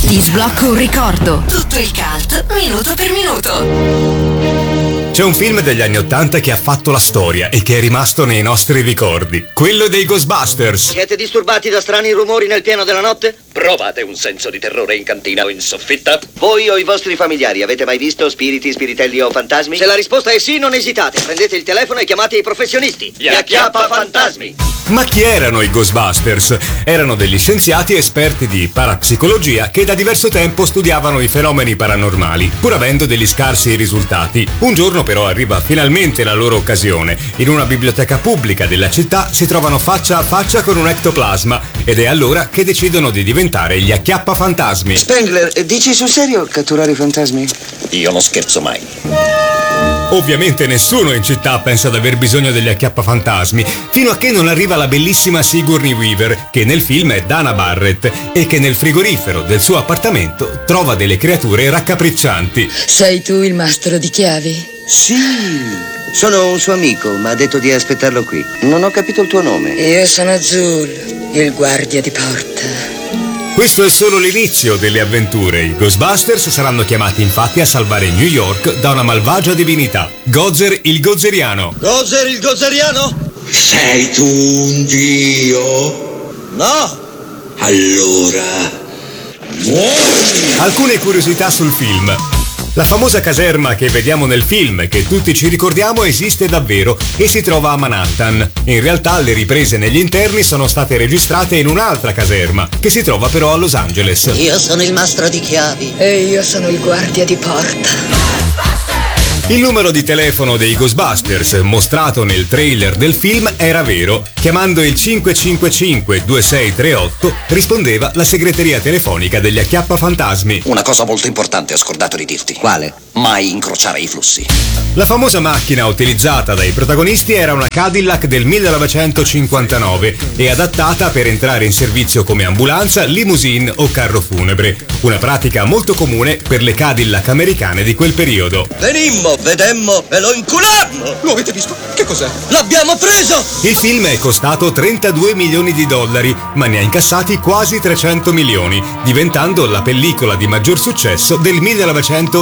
Ti sblocco un ricordo. Tutto il cult, minuto per minuto. C'è un film degli anni '80 che ha fatto la storia e che è rimasto nei nostri ricordi. Quello dei Ghostbusters. Siete disturbati da strani rumori nel pieno della notte? Provate un senso di terrore in cantina o in soffitta? Voi o i vostri familiari avete mai visto spiriti, spiritelli o fantasmi? Se la risposta è sì, non esitate. Prendete il telefono e chiamate i professionisti. Gli acchiappafantasmi. Ma chi erano i Ghostbusters? Erano degli scienziati esperti di parapsicologia che da diverso tempo studiavano i fenomeni paranormali, pur avendo degli scarsi risultati. Un giorno però arriva finalmente la loro occasione. In una biblioteca pubblica della città si trovano faccia a faccia con un ectoplasma ed è allora che decidono di diventare gli acchiappafantasmi. Spengler, dici sul serio catturare i fantasmi? Io non scherzo mai. Ovviamente nessuno in città pensa ad aver bisogno degli acchiappafantasmi, fino a che non arriva la bellissima Sigourney Weaver, che nel film è Dana Barrett e che nel frigorifero del suo appartamento trova delle creature raccapriccianti. Sei tu il mastro di chiavi? Sì, sono un suo amico, ma ha detto di aspettarlo qui. Non ho capito il tuo nome. Io sono Azul, il guardia di porta. Questo è solo l'inizio delle avventure. I Ghostbusters saranno chiamati infatti a salvare New York da una malvagia divinità, Gozer il Gozeriano. Gozer il Gozeriano? Sei tu un dio? No! Allora, muori! Alcune curiosità sul film. La famosa caserma che vediamo nel film, che tutti ci ricordiamo, esiste davvero e si trova a Manhattan. In realtà le riprese negli interni sono state registrate in un'altra caserma, che si trova però a Los Angeles. Io sono il mastro di chiavi. E io sono il guardia di porta. Il numero di telefono dei Ghostbusters mostrato nel trailer del film era vero. Chiamando il 555-2638 rispondeva la segreteria telefonica degli acchiappafantasmi. Una cosa molto importante ho scordato di dirti. Quale? Mai incrociare i flussi. La famosa macchina utilizzata dai protagonisti era una Cadillac del 1959 e adattata per entrare in servizio come ambulanza, limousine o carro funebre. Una pratica molto comune per le Cadillac americane di quel periodo. Venimmo, vedemmo e lo inculammo! Lo avete visto? Che cos'è? L'abbiamo preso! Il film è costato 32 milioni di dollari, ma ne ha incassati quasi 300 milioni, diventando la pellicola di maggior successo del 1900.